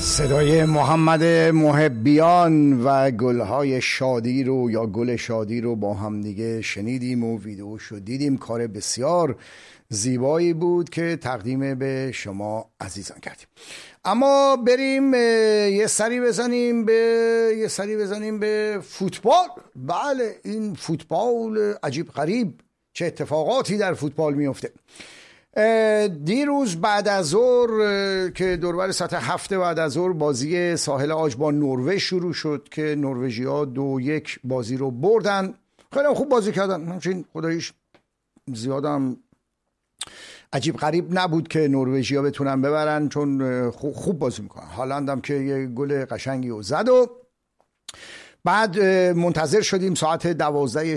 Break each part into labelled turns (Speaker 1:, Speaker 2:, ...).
Speaker 1: صدای محمد محبیان و گلهای شادی رو یا گل شادی رو با هم دیگه شنیدیم و ویدیوشو دیدیم. کار بسیار زیبایی بود که تقدیم به شما عزیزان کردیم. اما بریم یه سری بزنیم به فوتبال. بله، این فوتبال عجیب غریب، چه اتفاقاتی در فوتبال میفته. دیروز بعد از ظهر که دوربر ساعت 7 بعد از ظهر بازی ساحل عاج با نروژ شروع شد که نروژیا 2-1 بازی رو بردن. خیلی خوب بازی کردن، همچنین خداییش زیادم عجیب غریب نبود که نروژیا بتونن ببرن، چون خوب بازی میکنن. هالند هم که یه گل قشنگی رو زد و بعد منتظر شدیم ساعت 11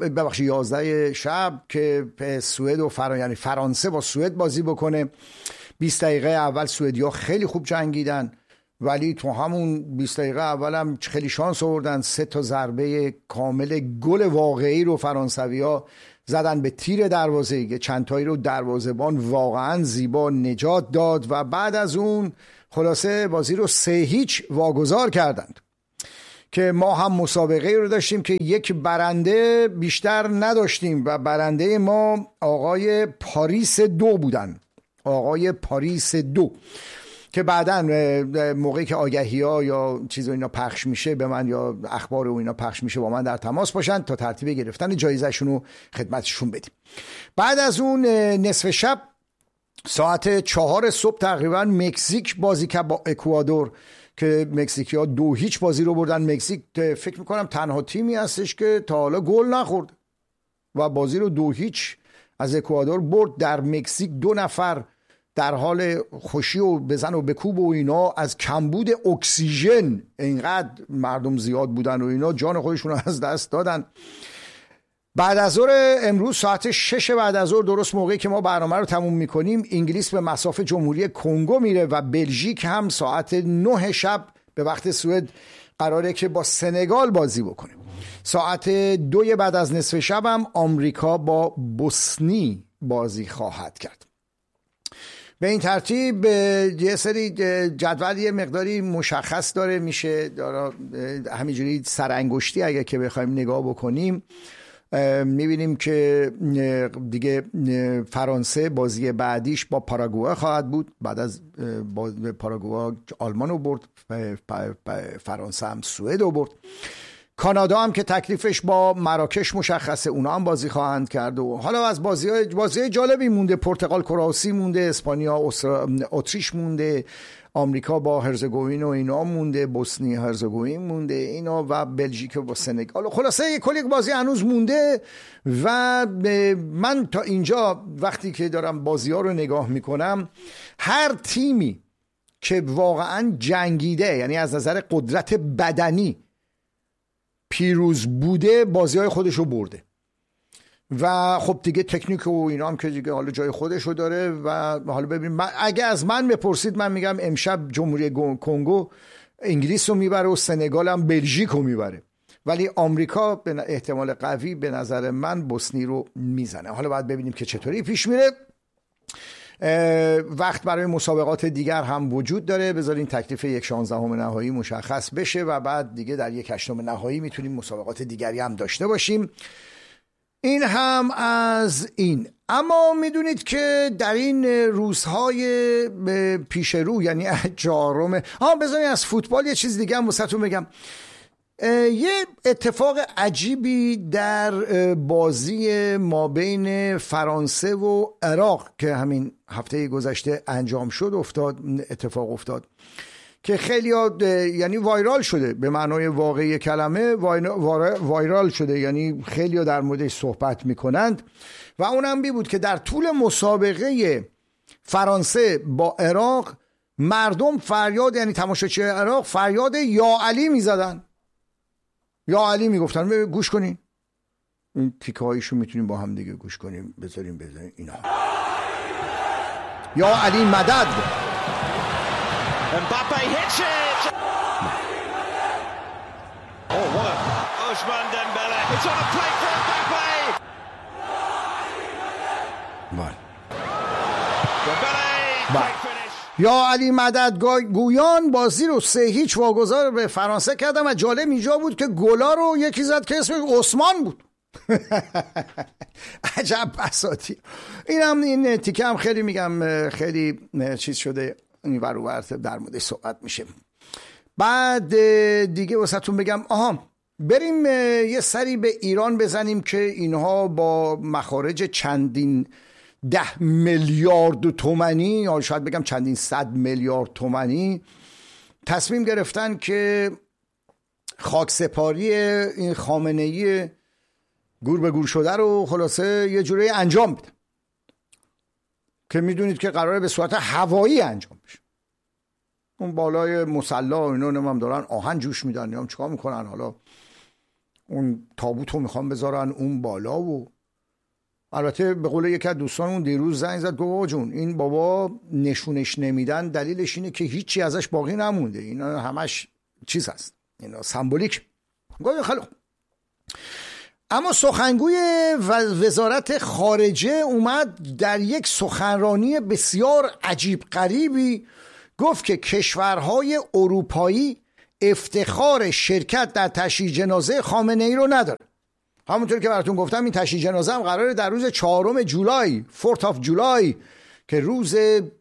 Speaker 1: شب که سوئد و یعنی فرانسه با سوئد بازی بکنه. 20 دقیقه اول سوئدیا خیلی خوب جنگیدن، ولی تو همون 20 دقیقه اول هم خیلی شانس آوردن. 3 تا ضربه کامل گل واقعی رو فرانسوی‌ها زدن به تیر دروازه، چند تایی رو دروازه‌بان واقعا زیبا نجات داد و بعد از اون خلاصه بازی رو 3-0 واگذار کردند که ما هم مسابقه رو داشتیم که یک برنده بیشتر نداشتیم و برنده ما آقای پاریس 2 بودن. آقای پاریس 2 که بعداً موقعی که آگهی ها یا چیز اینا پخش میشه به من یا اخبار و اینا پخش میشه با من در تماس باشن تا ترتیب گرفتن جایزه شون رو خدمتشون بدیم. بعد از اون نصف شب ساعت 4 صبح تقریبا مکزیک بازی کرد با اکوادور که مکزیکی ها 2-0 بازی رو بردن. مکزیک فکر میکنم تنها تیمی هستش که تا حالا گل نخورد و بازی رو 2-0 از اکوادور برد. در مکزیک 2 نفر در حال خوشی و بزن و بکوب و اینا از کمبود اکسیژن، اینقدر مردم زیاد بودن و اینا، جان خودشون رو از دست دادن. بعد از ظهر امروز ساعت 6 بعد از ظهر، درست موقعی که ما برنامه رو تموم میکنیم، انگلیس به مصاف جمهوری کنگو میره و بلژیک هم ساعت 9 شب به وقت سوئد قراره که با سنگال بازی بکنه. ساعت 2 بعد از نصف شب هم آمریکا با بوسنی بازی خواهد کرد. به این ترتیب یه سری جدول یه مقداری مشخص داره میشه، همینجوری سرانگشتی اگه که بخوایم نگاه بکنیم میبینیم که دیگه فرانسه بازی بعدیش با پاراگوئه خواهد بود. بعد از پاراگوئه آلمان رو برد، فرانسه هم سوئد رو برد. کانادا هم که تکلیفش با مراکش مشخصه، اونا هم بازی خواهند کرد. و حالا از بازی جالبی مونده، پرتغال کرواسی مونده، اسپانیا اتریش مونده، آمریکا با هرزگوین و اینا مونده، بوسنی هرزگوین مونده اینا و بلژیک با سنگال. خلاصه یک کلی بازی هنوز مونده و من تا اینجا وقتی که دارم بازی ها رو نگاه میکنم، هر تیمی که واقعا جنگیده، یعنی از نظر قدرت بدنی پیروز بوده، بازی های خودش رو برده و خب دیگه تکنیک و اینا هم که دیگه حالا جای خودش رو داره. و حالا ببینیم، اگه از من بپرسید من میگم امشب جمهوری کنگو انگلیس رو میبره و سنگال هم بلژیک رو میبره، ولی آمریکا به احتمال قوی به نظر من بوسنی رو میزنه. حالا باید ببینیم که چطوری پیش میره. وقت برای مسابقات دیگر هم وجود داره، بذارین تکلیف 1/16 نهایی مشخص بشه و بعد دیگه در 1/8 نهایی میتونیم مسابقات دیگری هم داشته باشیم. این هم از این. اما میدونید که در این روزهای پیش رو، یعنی 4، بذارین از فوتبال یه چیز دیگه هم واسهتون بگم. یه اتفاق عجیبی در بازی ما بین فرانسه و عراق که همین هفته گذشته انجام شد اتفاق افتاد که خیلی یعنی وایرال شده، به معنای واقعی کلمه وایرال شده، یعنی خیلی در موردش صحبت میکنند. و اونم بی بود که در طول مسابقه فرانسه با عراق مردم فریاد، یعنی تماشاچی عراق فریاد یا علی میزدن، یا علی میگفتن. گوش کنین این تیکه هایشو میتونیم با هم دیگه گوش کنیم، بذاریم اینا. یا علی مدد.
Speaker 2: Mbappe hits it. Oh, what a Ousmane Dembele. It's on a plate for Mbappe.
Speaker 1: Dembele.
Speaker 2: Great finish.
Speaker 1: یا علی مددگویان بازی رو 3-0 واگذار به فرانسه کردن و جالب اینجا بود که گلا رو یکی زد که اسمش عثمان بود. عجب بساطی. این تیکه هم خیلی میگم خیلی چیز شده، این ور و ور در موردش صحبت میشه. بعد دیگه واسهتون بگم بریم یه سری به ایران بزنیم که اینها با مخارج چندین 10 میلیارد تومانی یا شاید بگم چندین 100 میلیارد تومانی تصمیم گرفتن که خاکسپاری این خامنه‌ای گور به گور شده رو خلاصه یه جوری انجام بدن که میدونید که قراره به صورت هوایی انجام بشه. اون بالای مصلی اینا نمیم دارن آهن جوش میدن، نمیم چیکار میکنن، حالا اون تابوت رو میخوان بذارن اون بالا. و البته به قول یکی از دوستانمون دیروز زنگ زد گفت جون این بابا نشونش نمیدن دلیلش اینه که هیچی ازش باقی نمونده، اینا همش چیز هست، اینا سمبولیک. گفت خیلی اما سخنگوی وزارت خارجه اومد در یک سخنرانی بسیار عجیب غریبی گفت که کشورهای اروپایی افتخار شرکت در تشییع جنازه خامنه‌ای رو نداره. همونطور که براتون گفتم این تشییع جنازه هم قراره در روز 4 جولای 4 جولای که روز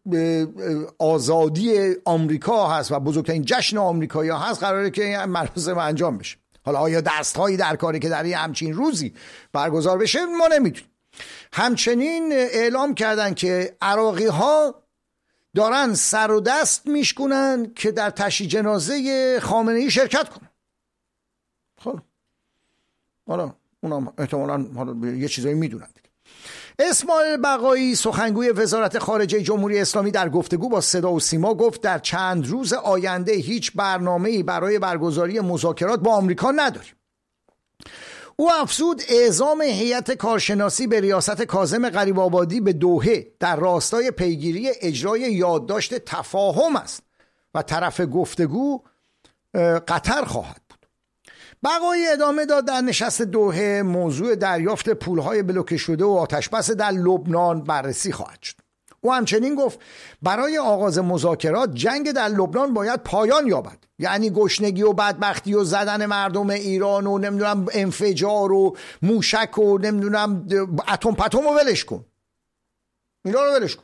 Speaker 1: آزادی آمریکا هست و بزرگترین جشن آمریکایی هست قراره که این مراسم انجام بشه. حالا آیا دستهایی در کاری که در این همچین روزی برگزار بشه ما نمیدونیم. همچنین اعلام کردن که عراقی ها دارن سر و دست میشکنن که در تشییع جنازه خامنه‌ای شرکت کنن. خب حالا اونم احتمالاً یه چیزایی میدونن دیگه. اسماعیل بقایی سخنگوی وزارت خارجه جمهوری اسلامی در گفتگو با صدا و سیما گفت در چند روز آینده هیچ برنامه‌ای برای برگزاری مذاکرات با آمریکا نداریم. او افزود اعزام هیئت کارشناسی به ریاست کاظم غریب‌آبادی به دوحه در راستای پیگیری اجرای یادداشت تفاهم است و طرف گفتگو قطر خواهد بود. بقایی ادامه داد در نشست دوحه موضوع دریافت پولهای بلوکه شده و آتشبس در لبنان بررسی خواهد شد. او همچنین گفت برای آغاز مذاکرات جنگ در لبنان باید پایان یابد، یعنی گشنگی و بدبختی و زدن مردم ایران و نمیدونم انفجار و موشک و نمیدونم اتم پتم رو ولش کن، اینا رو ولش کن،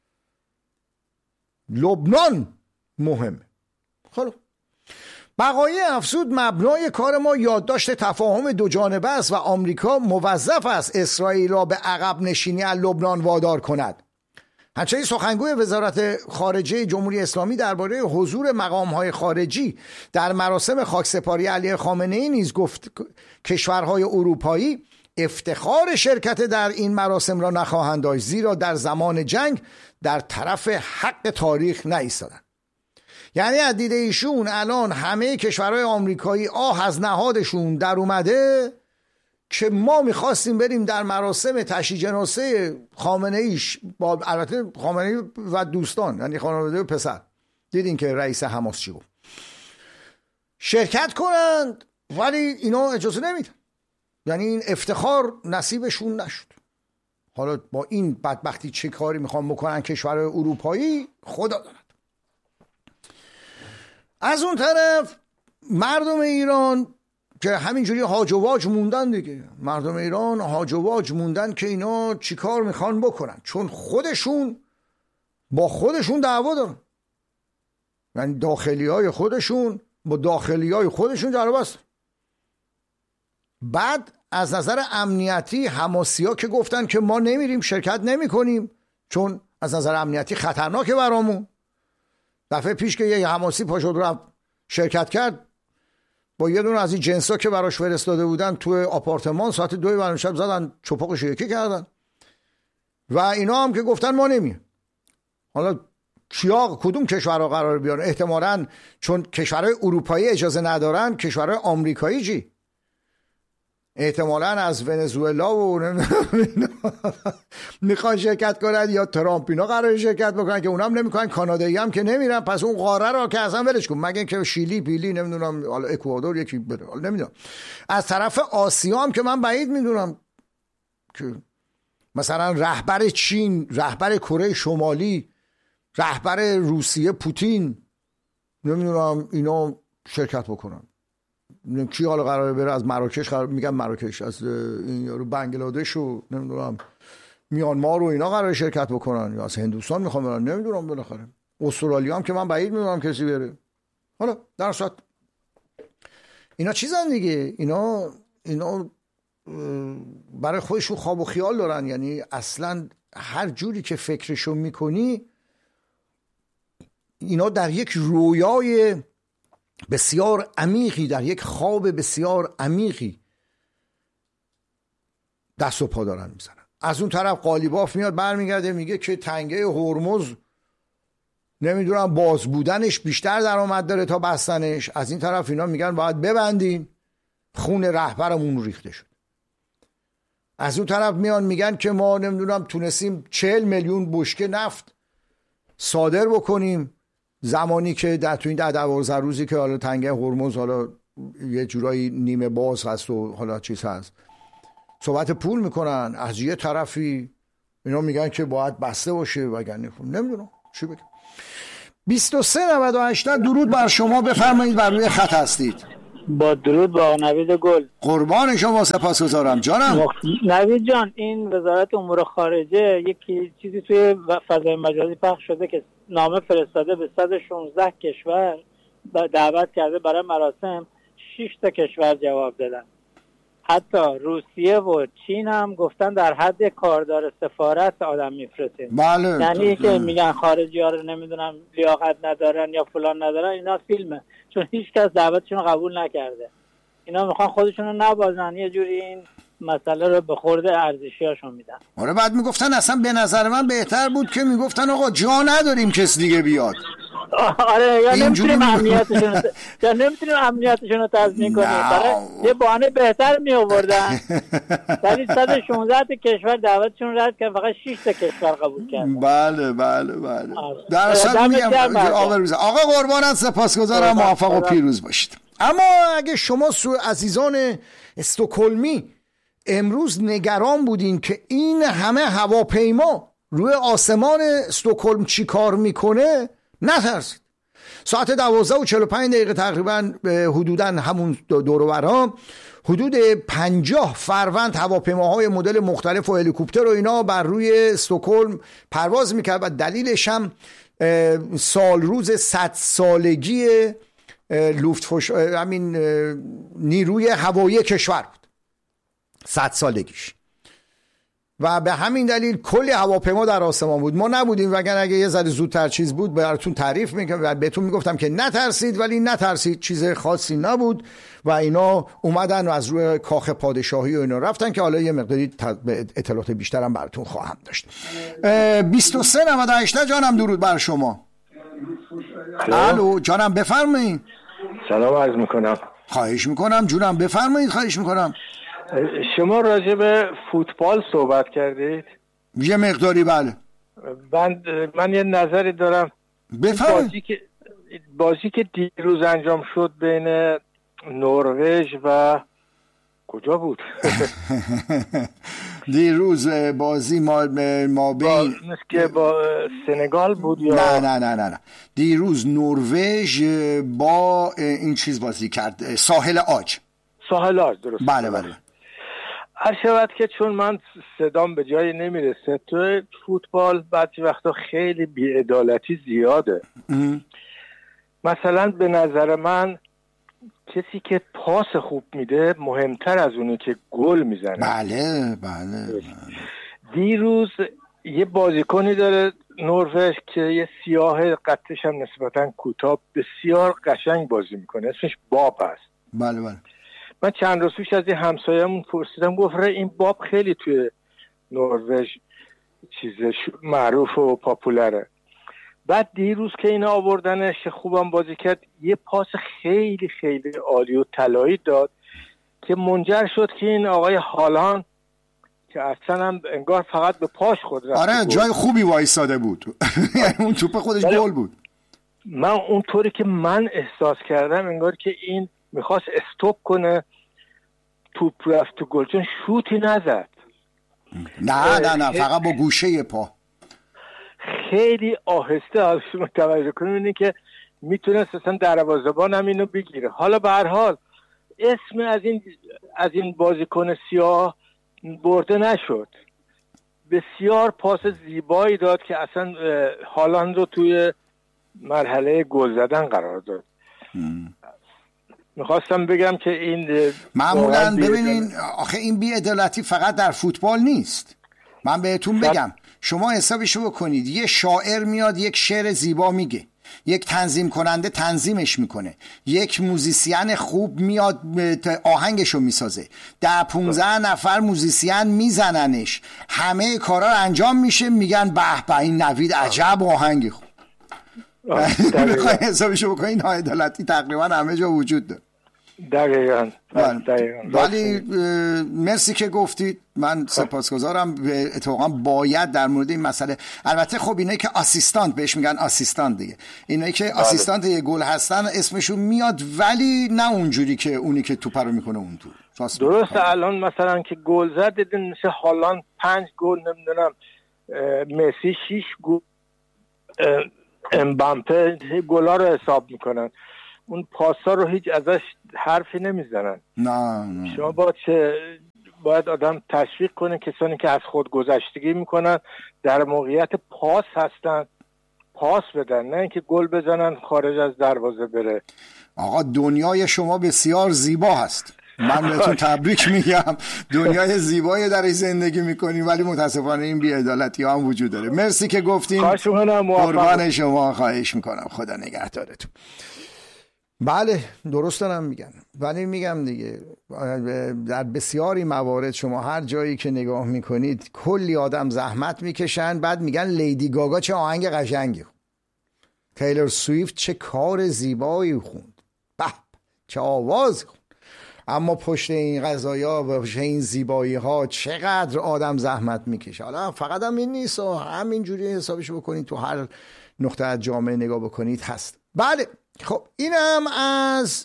Speaker 1: لبنان مهمه. خب بقایی افزود مبنای کار ما یادداشت تفاهم دو جانبه است و آمریکا موظف است اسرائیل را به عقب نشینی از لبنان وادار کند. همچنین سخنگوی وزارت خارجه جمهوری اسلامی درباره حضور مقام‌های خارجی در مراسم خاکسپاری علی خامنه‌ای نیز گفت کشورهای اروپایی افتخار شرکت در این مراسم را نخواهند داشت، زیرا در زمان جنگ در طرف حق تاریخ نایستادند. یعنی از دید ایشون الان همه کشورهای آمریکایی آه از نهادشون در اومده که ما میخواستیم بریم در مراسم تشییع جنازه خامنه‌ایش با البته خامنه‌ای و دوستان، یعنی خانواده و پسر، دیدین که رئیس حماس چی گفت، شرکت کنند، ولی اینا اجازه نمیدن، یعنی این افتخار نصیبشون نشد. حالا با این بدبختی چه کاری میخوان بکنن کشورهای اروپایی خدا داند. از اون طرف مردم ایران که همینجوری هاج و واج موندن دیگه، مردم ایران هاج و واج موندن که اینا چی کار میخوان بکنن، چون خودشون با خودشون دعوا دارن، یعنی داخلی های خودشون با داخلی های خودشون جلو بستن. بعد از نظر امنیتی حماسی ها که گفتن که ما نمیریم شرکت نمی کنیم چون از نظر امنیتی خطرناکه برامون. دفعه پیش که یه حماسی پاشد رفت شرکت کرد با یه دونه از این جنسا که براش فرستاده بودن توی آپارتمان ساعت 2 بعد شب زدن چپاقش یکی کردن و اینا هم که گفتن ما نمیم. حالا کیا کدوم کشورها قرار بیان؟ احتمالاً چون کشورهای اروپایی اجازه ندارن کشورهای آمریکایی چی؟ احتمالاً از ونزوئلا و میخوان شرکت کنن یا ترامپ اینا قرار شرکت بکنن که اونم نمیکنن، کانادایی هم که نمیرن، پس اون قاره رو که اصلا ولش کن، مگه اینکه شیلی پیلی نمیدونم حالا اکوادور یکی بره، حالا نمیدونم. از طرف آسیا هم که من بعید میدونم که مثلا رهبر چین، رهبر کره شمالی رهبر روسیه پوتین، نمیدونم اینا شرکت بکنن. کی حالا قراره بره از مراکش، میگم مراکش، از این یارو بنگلادش و نمیدونم میانمار و اینا قراره شرکت بکنن، یا از هندوستان میخوام برن، نمیدونم. بالاخره استرالیا هم که من بعید میدونم کسی بره. حالا در اصل اینا چیزن دیگه، اینا برای خودشون خواب و خیال دارن. یعنی اصلا هر جوری که فکرشو میکنی اینا در یک رویای بسیار عمیقی، در یک خواب بسیار عمیقی دست و پا دارن میزنن. از اون طرف قالیباف میاد برمیگرده میگه که تنگه هرمز نمیدونم باز بودنش بیشتر درآمد داره تا بستنش. از این طرف اینا میگن باید ببندیم، خون رهبرمون ریخته شد. از اون طرف میان میگن که ما نمیدونم تونستیم 40 میلیون بشکه نفت صادر بکنیم زمانی که در تو این 10-12 روزی که حالا تنگه هرمز حالا یه جورایی نیمه باز هست و حالا چیز هست. صحبت پول میکنن. از یه طرفی اینا میگن که باید بسته باشه، وگرنه نمیدونم چی بگم. 2398 درود بر شما، بفرمایید، بر روی خط هستید.
Speaker 3: با درود با نوید گل.
Speaker 1: قربان شما، سپاسگزارم جانم.
Speaker 3: نوید جان، این وزارت امور خارجه یکی چیزی توی فضای مجازی پخش شده که نامه فرستاده به 116 کشور دعوت کرده برای مراسم. 6 تا کشور جواب دادن. حتی روسیه و چین هم گفتن در حد کاردار سفارت آدم میفرستیم.
Speaker 1: بله.
Speaker 3: یعنی که میگن خارجی ها رو نمیدونم لیاقت ندارن یا فلان ندارن، اینا فیلمه، چون هیچ کس دعوتشون رو قبول نکرده. اینا میخوان خودشون رو نبازن، یه جوری این مسئله رو به خورده ارزشیاشون میدن.
Speaker 1: آره بعد میگفتن اصلا به نظر من بهتر بود که میگفتن آقا جا نداریم کس دیگه بیاد.
Speaker 3: آره، یا نمیتونیم امنیتشون رو تضمین کنیم، برای یه بهانه بهتر می آوردن. ولی 116 کشور دعوتشون رد کرد، فقط 6 تا کشور قبول کرد.
Speaker 1: بله. در اصل میگم آقا قربانت، سپاسگزارم، موفق و پیروز باشید. اما اگه شما عزیزان استکهلمی امروز نگران بودین که این همه هواپیما روی آسمان استکهلم چی کار میکنه، نترسید. ساعت 12:45 تقریبا حدوداً همون دور و برا حدود 50 فروند هواپیماهای مدل مختلف و هلیکوپتر و اینا بر روی استکهلم پرواز میکرد و دلیلش هم سالروز 100 سالگی همین نیروی هوایی کشور بود، 100 سالگیش، و به همین دلیل کلی هواپیما در آسمان بود. ما نبودیم، وگرنه اگه یه ذره زودتر چیز بود براتون تعریف میکنم و بهتون میگفتم که نترسید، ولی نترسید، چیز خاصی نبود و اینا اومدن و از روی کاخ پادشاهی و اینا رفتن که حالا یه مقداری اطلاعات بیشترم براتون خواهم داشت. 2398 جانم، درود بر شما. الو جانم، بفرمایید.
Speaker 4: سلام عرض میکنم.
Speaker 1: خواهش میکنم جونم، بفرمایید. خواهش میکنم.
Speaker 4: شما راجع به فوتبال صحبت کردید؟
Speaker 1: یه مقداری بله.
Speaker 4: من یه نظری دارم.
Speaker 1: بفرمایید.
Speaker 4: بازی که دیروز انجام شد بین نروژ و کجا بود؟
Speaker 1: دیروز بازی ما بین
Speaker 4: که با سنگال بود یا
Speaker 1: نه. دیروز نروژ با این چیز بازی کرد، ساحل عاج. درست. بله.
Speaker 4: هر شود که چون من صدام به جایی نمیرسه، تو فوتبال بعضی وقتا خیلی بی‌عدالتی زیاده. مثلا به نظر من کسی که پاس خوب میده مهمتر از اونی که گل میزنه.
Speaker 1: بله.
Speaker 4: دیروز یه بازیکنی داره نروژ که یه سیاه قدش هم نسبتا کوتاه، بسیار قشنگ بازی میکنه، اسمش باب هست.
Speaker 1: بله.
Speaker 4: من چند روز پیش از این همسایه‌مون پرسیدم، گفت این باب خیلی توی نروژ معروف و پاپولره. بعد دیروز که اینا آوردنش خوبم بازی کرد، یه پاس خیلی خیلی عالی و طلایی داد که منجر شد که این آقای هالند که اصلا هم انگار فقط به پاش خود رفت.
Speaker 1: آره جای خوبی وایساده بود. یعنی اون توپ خودش گل بود.
Speaker 4: من اونطوری که من احساس کردم انگار که این میخواست استوب کنه، توپ رفت تو گل، چون شوتی نزد.
Speaker 1: نه فقط با گوشه پا.
Speaker 4: خیلی آهسته حالا شما توجه کنید اینه که میتونست اصلا دروازه‌بان هم اینو بگیره. حالا به هر حال اسم از این بازیکن سیاه برده نشد. بسیار پاس زیبایی داد که اصلا هالند رو توی مرحله گل زدن قرار داد. میخواستم بگم که این
Speaker 1: معمولا ببینین آخه این بی‌عدالتی فقط در فوتبال نیست. من بهتون بگم شما حسابشو بکنید، یه شاعر میاد یک شعر زیبا میگه، یک تنظیم کننده تنظیمش میکنه، یک موزیسین خوب میاد آهنگشو میسازه، 10-15 نفر موزیسین میزننش، همه کارا رو انجام میشه، میگن به به این نوید عجب آهنگی خوب. بخواین حسابشو بکنین ناعدالتی تقریبا همه جا وجود داره.
Speaker 4: دقیقاً.
Speaker 1: ولی مرسی که گفتید، من سپاسگزارم. اتفاقا باید در مورد این مسئله، البته خب اینایی که آسیستانت بهش میگن آسیستانت دیگه، اینایی که آسیستانت یه گل هستن اسمشون میاد، ولی نه اونجوری که اونی که توپ رو میکنه اون تو.
Speaker 4: درست. الان مثلا که گل زد دیدین مثل هالند 5 گل، نمیدونم مسی 6 گل، امباپه گلا رو حساب میکنن، اون پاسا رو هیچ ازش حرفی نمیزنن.
Speaker 1: نه
Speaker 4: شما باید آدم تشویق کنه کسانی که از خود گذشتگی میکنن در موقعیت پاس هستن پاس بدن، نه اینکه گل بزنن خارج از دروازه بره.
Speaker 1: آقا دنیای شما بسیار زیبا هست، من بهتون تبریک میگم، دنیای زیبایی در این زندگی میکنیم، ولی متاسفانه این بی‌عدالتی ها هم وجود داره. مرسی که گفتین، قربان شما، خواهش میکنم، خدا نگهدارتون. بله درست دارم میگن، ولی میگم دیگه در بسیاری موارد شما هر جایی که نگاه میکنید کلی آدم زحمت میکشن، بعد میگن لیدی گاگا چه آهنگ قشنگی خوند، تیلور سویفت چه کار زیبایی خوند، به چه آواز خوند، اما پشت این قضایا و پشت این زیبایی ها چقدر آدم زحمت میکشه. حالا فقط هم این نیست، همینجوری حسابش بکنید تو هر نقطه از جامعه نگاه بکنید هست. بله خب اینم از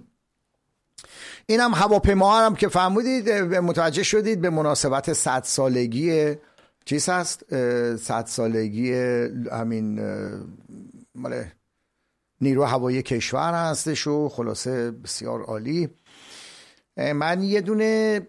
Speaker 1: اینم هواپیما هم که فهمیدید متوجه شدید به مناسبت 100 سالگی چیز هست، 100 سالگی همین مال نیرو هوایی کشور هستش و خلاصه بسیار عالی. من یه دونه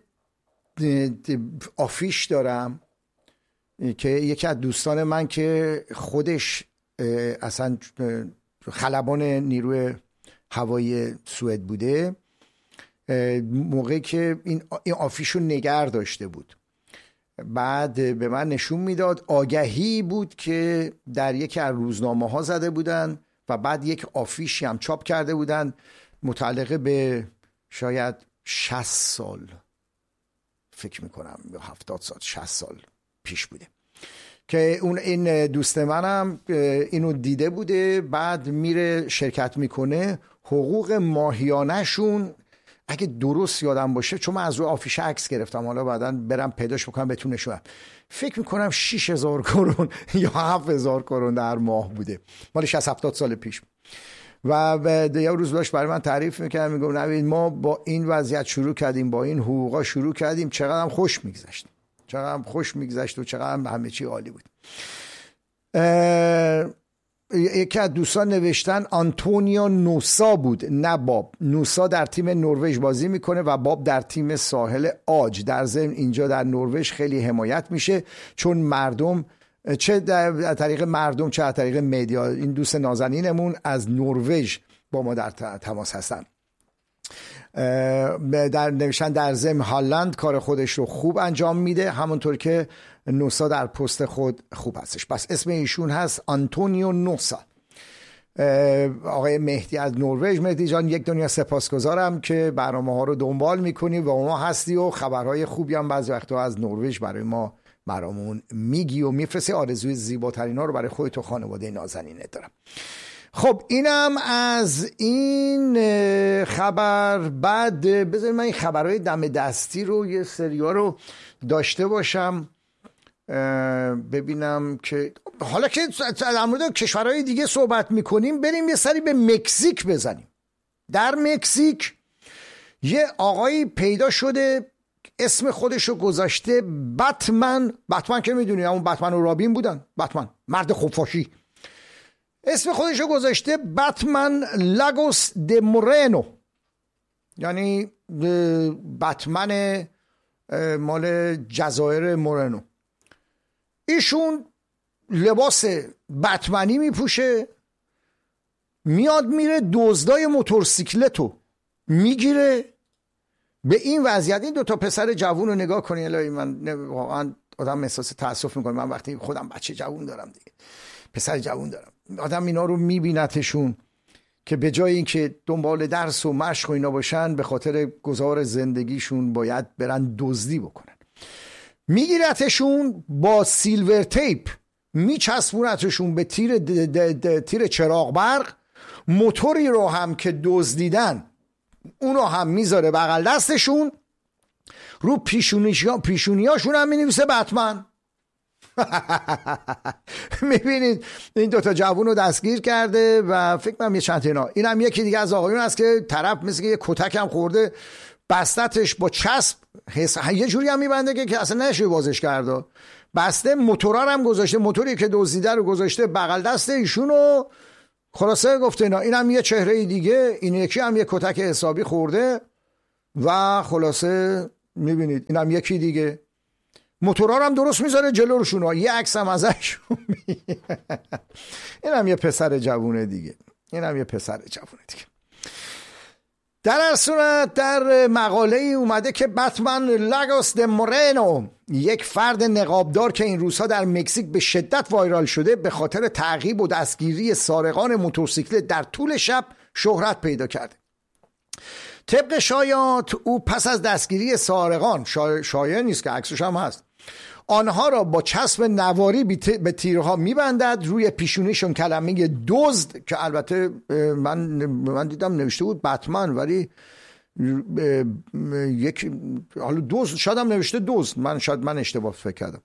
Speaker 1: آفیش دارم که یکی از دوستان من که خودش اصلا خلبان نیروی هوایی سوئد بوده، موقعی که این آفیش رو نگار داشته بود، بعد به من نشون میداد، آگهی بود که در یکی از روزنامه ها زده بودن و بعد یک آفیشی هم چاپ کرده بودن متعلق به شاید 60 سال فکر میکنم یا 70 سال 60 سال پیش بوده که این دوست منم اینو دیده بوده، بعد میره شرکت میکنه، حقوق ماهیانه‌شون اگه درست یادم باشه، چون من از روی آفیش عکس گرفتم، حالا بعداً برم پیداش بکنم بهتون نشونم، فکر میکنم 6000 کرون یا 7000 کرون در ماه بوده، مال 60-70 سال پیش. و یه روز داشت برای من تعریف میکرد، میگم نوید ما با این وضعیت شروع کردیم، با این حقوقا شروع کردیم، چقدر هم خوش میگذشت، چقدر هم خوش میگذشت و چقدر هم همه چی عالی بود. یکی از دوستان نوشتن آنتونیو نوسا بود، نه باب. نوسا در تیم نروژ بازی میکنه و باب در تیم ساحل آج. در ضمن اینجا در نروژ خیلی حمایت میشه، چون مردم چه در طریق مردم چه در طریق مدیا، این دوست نازنینمون از نروژ با ما در تماس هستن. در نوشتن در ضمن هالند کار خودش رو خوب انجام میده، همونطور که نوسا در پست خود خوب هستش. پس اسم ایشون هست آنتونیو نوسا. آقای مهدی از نروژ، مهدی جان یک دنیا سپاسگزارم که برنامه ها رو دنبال میکنی و ما هستی و خبرهای خوبی هم بعضی وقتا از نروژ برای ما برامون میگی و میفرستی. آرزوی زیباترین ها رو برای خودت و خانواده نازنینت دارم. خب اینم از این خبر. بعد بذارید من این خبرهای دم دستی رو یه سریا رو داشته باشم ببینم که حالا که در مورد کشورهای دیگه صحبت میکنیم بریم یه سری به مکزیک بزنیم. در مکزیک یه آقایی پیدا شده اسم خودشو گذاشته بتمن. بتمن که میدونی همون بتمن و رابین بودن، بتمن مرد خفاشی. اسم خودشو گذاشته بتمن لاگوس د مورنو، یعنی بتمن مال جزایر مورنو. ایشون لباس بتمنی میپوشه، میاد میره دزدای موتورسیکلتو میگیره. به این وضعیت این 2 پسر جوون رو نگاه کنی، الهی من واقعا آدم احساس تاسف میکنه. من وقتی خودم بچه جوون دارم دیگه، پسر جوون دارم، آدم اینا رو میبینتشون که به جای اینکه دنبال درس و مشق و اینا باشن، به خاطر گذار زندگیشون باید برن دزدی بکنن. میگیرتشون با سیلور تیپ، میچسبونتشون به تیر چراغ برق. موتوری رو هم که دزدیدن اونو هم میذاره بغل دستشون، رو پیشونیاشون هم مینویسه بتمن. میبینید این 2 جوون رو دستگیر کرده و فکر کنم یه چند تا این هم یکی دیگه از آقایون هست که طرف مثل که یه کتک هم خورده، بستتش با چسب یه جوری هم میبنده که اصلا نشه بازش کرده. بسته موتورا هم گذاشته، موتوری که دزدیده رو گذاشته بغل دست ایشونو. خلاصه گفته اینا این هم یه چهره دیگه، این یکی هم یه کتک حسابی خورده و خلاصه میبینید این هم یکی دیگه. موتورا هم درست میذاره جلوشون، یه عکس هم ازشون. این هم یه پسر جوونه دیگه، این هم یه پسر جوونه دیگه. در هر صورت در مقاله ای اومده که بتمن لاگوس د مورنو، یک فرد نقابدار که این روزها در مکزیک به شدت وایرال شده، به خاطر تعقیب و دستگیری سارقان موتورسیکلت در طول شب شهرت پیدا کرده. طبق شایعات او پس از دستگیری سارقان، شایعه نیست که عکسش هم هست، آنها را با چسب نواری به تیرها میبندد، روی پیشونیشون کلمه دزد، که البته من دیدم نوشته بود بتمن ولی یک حالا دزد شاید هم نوشته دزد، من اشتباه فکر کردم.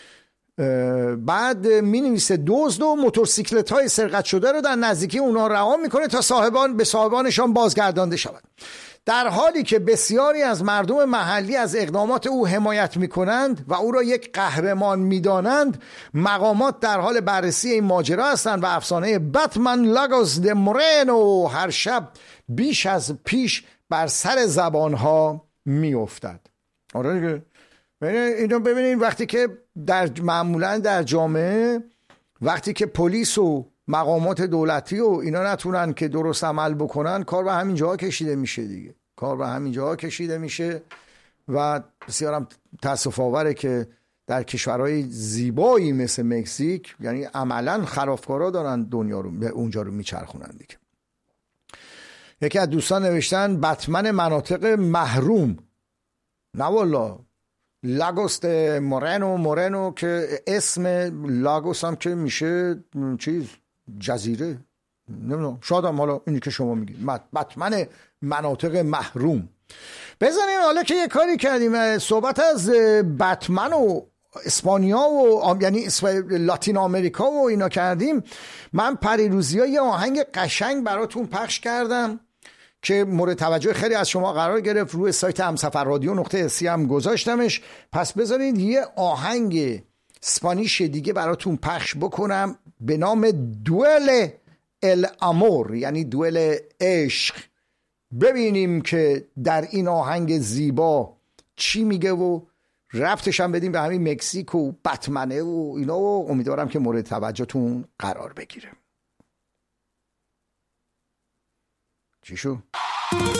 Speaker 1: بعد می نویسه دزد و موتورسیکلت های سرقت شده رو در نزدیکی اونا رها میکنه تا به صاحبانشان بازگردانده شود. در حالی که بسیاری از مردم محلی از اقدامات او حمایت میکنند و او را یک قهرمان میدانند، مقامات در حال بررسی این ماجرا هستند و افسانه بتمن لاگوس د مورنو هر شب بیش از پیش بر سر زبانها میافتد. آره دیگه، اینو ببینید وقتی که معمولا در جامعه وقتی که پلیس و مقامات دولتی و اینا نتونن که درست عمل بکنن، کار به همین جاها کشیده میشه دیگه، کار به همین جاها کشیده میشه و بسیارم تأسف آوره که در کشورهای زیبایی مثل مکزیک یعنی عملا خرافکارا دارن دنیا رو به اونجا رو میچرخونن دیگه. یکی از دوستان نوشتن بتمن مناطق محروم، نه والا لاگوس د مورنو که اسم لاگوس هم که میشه چیز جزیره، نمیدونم شاید هم حالا اینی که شما میگید بتمن مناطق محروم. بزنین حالا که یه کاری کردیم صحبت از بتمن و اسپانیا و یعنی لاتین آمریکا و اینا کردیم، من پریروزی ها یه آهنگ قشنگ براتون پخش کردم که مورد توجه خیلی از شما قرار گرفت، روی سایت همسفررادیو.سی هم گذاشتمش. پس بذارید یه آهنگ اسپانیش دیگه براتون پخش بکنم به نام دوئل الامور، یعنی دوئل عشق. ببینیم که در این آهنگ زیبا چی میگه و ربطش هم بدیم به همین مکزیک و بتمنه و اینا و امیدوارم که مورد توجهتون قرار بگیره. چی شو؟